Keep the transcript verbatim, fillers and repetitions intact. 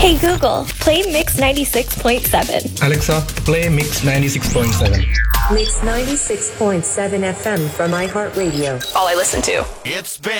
Hey Google, play Mix ninety-six point seven. Alexa, play Mix ninety-six point seven. Mix ninety-six point seven F M from iHeartRadio. All I listen to. It's been